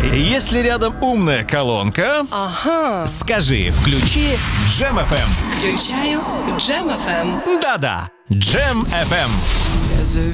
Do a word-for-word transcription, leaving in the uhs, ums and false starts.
Если рядом умная колонка, Ага. скажи «включи Джем эф эм». Включаю Джем эф эм. Да-да, Джем эф эм. There's a